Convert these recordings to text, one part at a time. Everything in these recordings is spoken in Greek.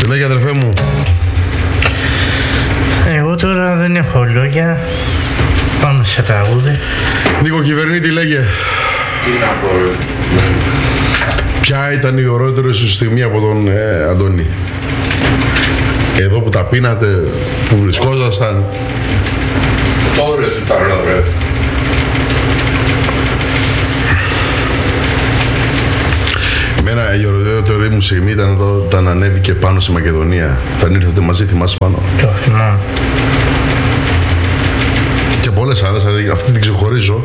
Λέγε αδερφέ μου. Εγώ τώρα δεν έχω λόγια. Πάμε σε τραγούδι. Νίκο Κυβερνήτη, λέγε. Τι να πω, ρε. Ποια ήταν η ωραιότερη σου στιγμή από τον Αντώνη? Εδώ που τα πίνατε, που βρισκόσασταν. Το ωραίος ήταν, ρε. Εμένα η ωραιότερη μου στιγμή ήταν όταν ανέβηκε πάνω στη Μακεδονία. Όταν ήρθατε μαζί, θυμάσαι πάνω. Το θυμάμαι. Και πολλές άλλες, δηλαδή αυτή την ξεχωρίζω.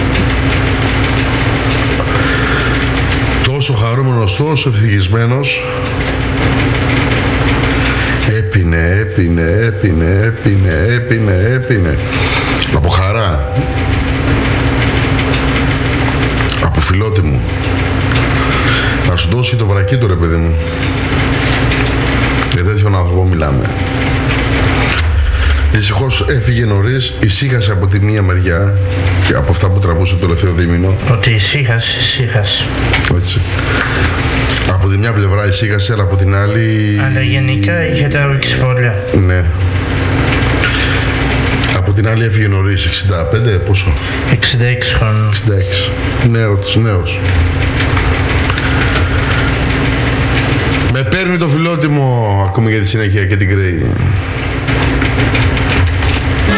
Τόσο χαρούμενος, τόσο ευτυχισμένος. Έπινε. Από χαρά. Από φιλότιμο. Θα σου δώσει το βρακί του, ρε παιδί μου. Για τέτοιον άνθρωπο μιλάμε. Δυστυχώς έφυγε νωρίς, ησύχασε από τη μία μεριά και από αυτά που τραβούσε το τελευταίο δίμηνο. Ότι ησύχασε. Έτσι. Από τη μια πλευρά ησύχασε, αλλά από την άλλη... Αλλά γενικά είχε τραβήξει πολλά. Ναι. Από την άλλη έφυγε νωρίς, 65, πόσο? 66 χρόνων. 66. Νέος. Με παίρνει το φιλότιμο, ακόμη για τη συνέχεια και την Κρέη.